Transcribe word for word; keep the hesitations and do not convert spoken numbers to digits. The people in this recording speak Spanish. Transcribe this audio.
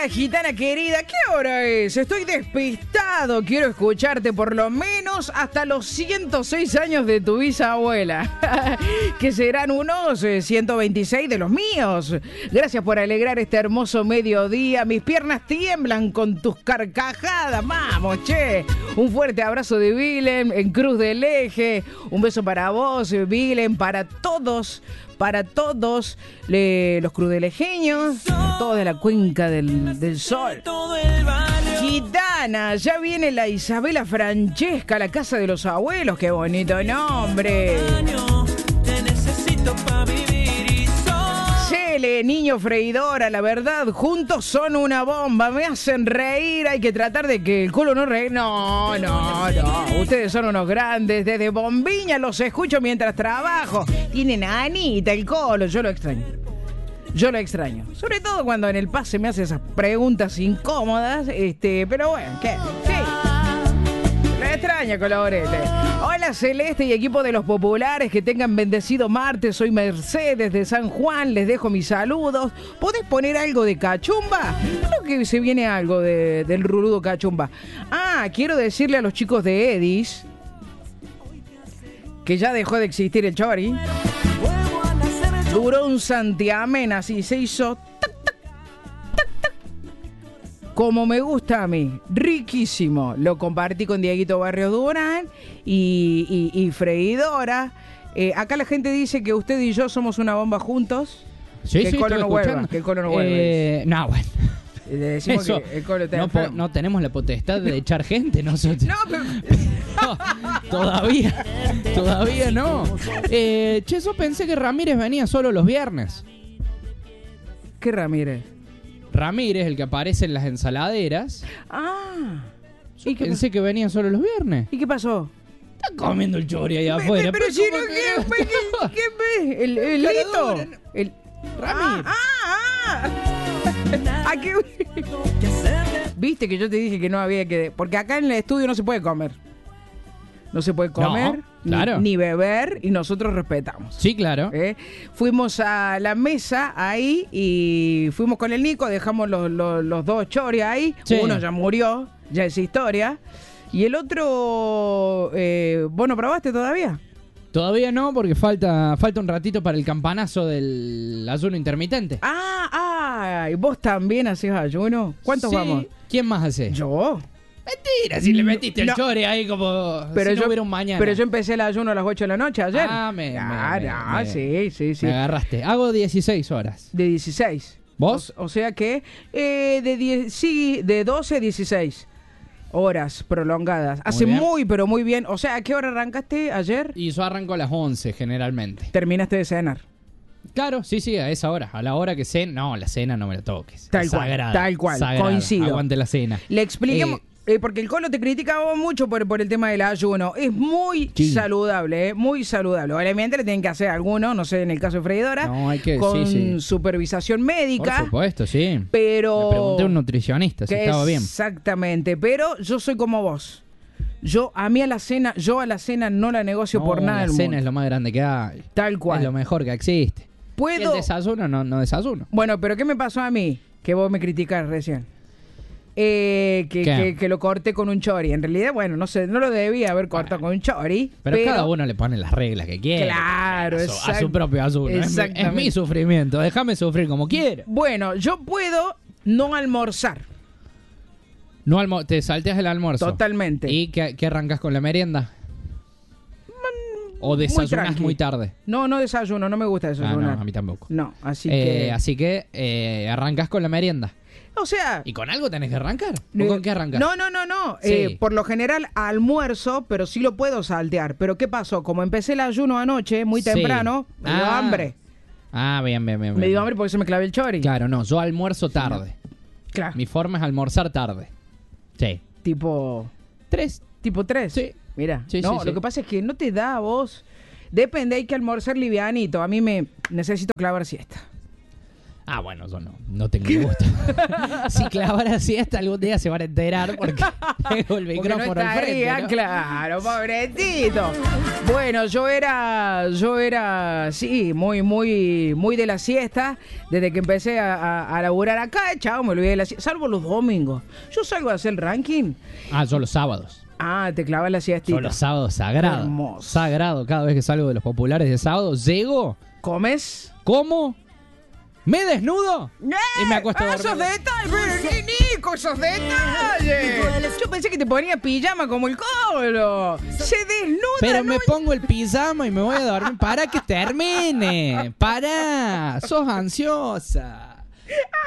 gitana querida, ¿qué hora es? Estoy despistado, quiero escucharte por lo menos hasta los ciento seis años de tu bisabuela, que serán unos eh, ciento veintiséis de los míos. Gracias por alegrar este hermoso mediodía, mis piernas tiemblan con tus carcajadas, vamos, che. Un fuerte abrazo de Willem en Cruz del Eje, un beso para vos, Willem, para todos, para todos le, los crudelejeños, todos de la cuenca del, del sol. Gitana, ya viene la Isabela Francesca a la casa de los abuelos, qué bonito nombre. Cele, niño freidora, la verdad, juntos son una bomba, me hacen reír, hay que tratar de que el culo no reír. No, no, no, ustedes son unos grandes, desde Bombiña los escucho mientras trabajo. Tienen a Anita, el Colo, yo lo extraño. Yo lo extraño. Sobre todo cuando en el pase me hace esas preguntas incómodas. Este, pero bueno, ¿qué? Sí. Lo extraño, Colorete. Hola, Celeste y equipo de los populares. Que tengan bendecido martes. Soy Mercedes de San Juan. Les dejo mis saludos. ¿Podés poner algo de cachumba? Creo que se viene algo de, del rurudo cachumba. Ah, quiero decirle a los chicos de Edis que ya dejó de existir el chori. Duró un santiamén, así se hizo tac, tac, tac, tac, como me gusta a mí, riquísimo. Lo compartí con Dieguito Barrios Durán y, y, y Freidora. Eh, acá la gente dice que usted y yo somos una bomba juntos. Sí, que sí, el colo estoy no escuchando. hueva, que el colo no hueva. Eh, no, bueno. Le decimos Eso, que el colo está no, po- enfermo. no tenemos la potestad de echar gente nosotros. No, pero... No, todavía, todavía no. Eh, che, yo pensé que Ramírez venía solo los viernes. ¿Qué Ramírez? Ramírez, el que aparece en las ensaladeras. Ah. Yo ¿Y qué pensé que venía solo los viernes. ¿Y qué pasó? Está comiendo el chori ahí afuera. Pero si no, ¿cómo ¿qué, que- qué, qué ve? El, el Lito. Caradura, El... Ramírez. Ah, ah, ah. ¿A qué? Viste que yo te dije que no había que... Porque acá en el estudio no se puede comer. No se puede comer, No, claro. ni, ni beber, y nosotros respetamos. Sí, claro. ¿Eh? Fuimos a la mesa ahí y fuimos con el Nico, dejamos los, los, los dos choris ahí. Sí. Uno ya murió, ya es historia. Y el otro, eh, ¿vos no probaste todavía? Todavía no, porque falta, falta un ratito para el campanazo del ayuno intermitente. Ah, ah, ¿y vos también haces ayuno? ¿Cuántos Sí. vamos? ¿Quién más hace? Yo. Mentira, si le metiste el No. chore ahí como Pero si no yo, hubiera un mañana. pero yo empecé el ayuno a las ocho de la noche ayer. Ah, me- Ah, me- no, me- sí, sí, sí. Me agarraste. Hago dieciséis horas. De dieciséis. ¿Vos? O, o sea que eh, de diez, sí, de doce a dieciséis horas prolongadas. Hace bien. muy, pero muy bien. O sea, ¿a qué hora arrancaste ayer? Y yo arranco a las once generalmente. Terminaste de cenar. Claro, sí, sí, a esa hora. A la hora que cena. No, la cena no me la toques. Tal Es cual, sagrada, tal cual, sagrada. coincido. Aguante la cena. Le expliquemos... Eh, Eh, porque el Colo te criticaba mucho por, por el tema del ayuno. Es muy Sí. saludable, ¿eh? Muy saludable. Obviamente le tienen que hacer alguno, no sé, en el caso de Freidora, No, hay que- con sí, sí. supervisación Por médica. supuesto, sí. Pero... Le pregunté a un nutricionista si que estaba bien. Exactamente, pero yo soy como vos. Yo, a mí a la cena, yo a la cena no la negocio No, por nada la del cena mundo. es lo más grande que hay. Tal cual. Es lo mejor que existe. Y el Puedo... desayuno no, no desayuno. Bueno, pero ¿qué me pasó a mí? Que vos me criticás recién. Eh, que, ¿Qué? que, que lo corté con un chori. En realidad, bueno, no sé, no lo debía haber cortado con un chori. Pero, cada uno le pone las reglas que quiere. Claro, a su, a exact- su propio ayuno. Es mi, exactamente. es mi sufrimiento. Déjame sufrir como quiera. Bueno, yo puedo no almorzar. No almo- te salteas el almuerzo. Totalmente. ¿Y qué, qué arrancas con la merienda? ¿O desayunas tranqui. muy, tarde? No, no desayuno, no me gusta Ah, desayunar. no, a mí tampoco. No, así Eh, que... Así que eh, arrancas con la merienda. O sea... ¿Y con algo tenés que arrancar? ¿O Eh, con qué arrancas? No, no, no, no. Sí. Eh, por lo general almuerzo, pero sí lo puedo saltear. Pero ¿qué pasó? Como empecé el ayuno anoche, muy Sí. temprano, me dio Ah. hambre. Ah, bien, bien, bien. Me bien. dio hambre porque se me clavé el chori. Claro, no, yo almuerzo tarde. Claro. Mi forma es almorzar tarde. Sí. Tipo... Tres. Tipo tres. Sí. Mira. Sí, no, sí, lo sí. que pasa es que no te da a vos... Depende, hay que almorzar livianito. A mí me necesito clavar siesta. Ah, bueno, yo no, no tengo gusto. Si clavara siesta algún día se van a enterar porque tengo el micrófono porque no al frente, estaría, ¿no? claro, pobrecito. Bueno, yo era, yo era, sí, muy, muy, muy de la siesta. Desde que empecé a, a, a laburar acá, chao, me olvidé de la siesta. Salvo los domingos. Yo salgo a hacer el ranking. Ah, yo los sábados. Ah, te clavas la siestita. Yo los sábados, sagrado. Hermoso. Sagrado, cada vez que salgo de los populares de sábado, llego, ¿Comes? como, me desnudo y me acuesto a ¡Esos dormir. detalles! Pero, Nico, esos detalles! Yo pensé que te ponía pijama como el colo. Se desnuda. Pero ¿no? me pongo el pijama y me voy a dormir para que termine. Para, sos ansiosa.